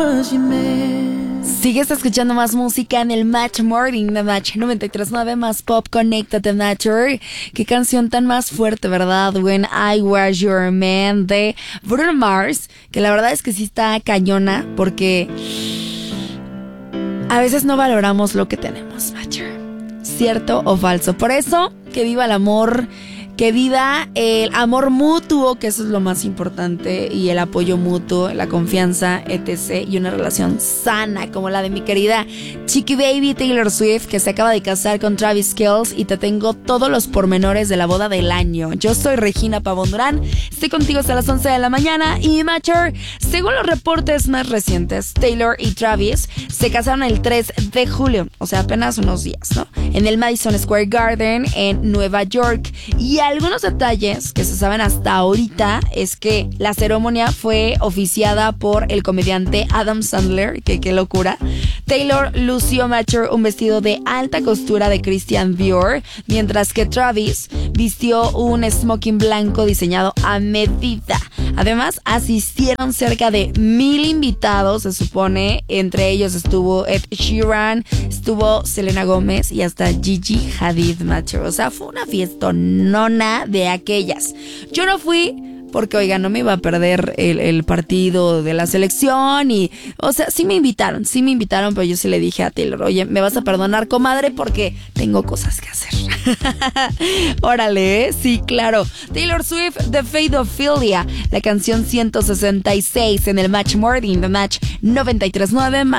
Sigues escuchando más música en el Match Morning de Match 93.9, más pop. Connected Nature. Qué canción tan más fuerte, ¿verdad? When I Was Your Man de Bruno Mars, que la verdad es que sí está cañona, porque a veces no valoramos lo que tenemos, Matcher. ¿Cierto o falso? Por eso, que viva el amor, que viva el amor mutuo, que eso es lo más importante, y el apoyo mutuo, la confianza, etc. Y una relación sana, como la de mi querida Chiqui Baby Taylor Swift, que se acaba de casar con Travis Kelce, y te tengo todos los pormenores de la boda del año. Yo soy Regina Pavón Durán, estoy contigo hasta las 11 de la mañana. Y Matcher, según los reportes más recientes, Taylor y Travis se casaron el 3 de julio, o sea, apenas unos días, ¿no? En el Madison Square Garden en Nueva York. Y algunos detalles que se saben hasta ahorita es que la ceremonia fue oficiada por el comediante Adam Sandler, que qué locura. Taylor lució, Matcher, un vestido de alta costura de Christian Dior, mientras que Travis vistió un smoking blanco diseñado a medida. Además, asistieron cerca de 1,000 invitados, se supone. Entre ellos estuvo Ed Sheeran, estuvo Selena Gómez y hasta Gigi Hadid, Matcher. O sea, fue una fiestonona de aquellas. Yo no fui porque, oiga, no me iba a perder el partido de la selección y, o sea, sí me invitaron, pero yo sí le dije a Taylor, oye, me vas a perdonar, comadre, porque tengo cosas que hacer. Órale, sí, claro. Taylor Swift, The Fate of Philia, la canción 166 en el Match Morning, The Match 93.9.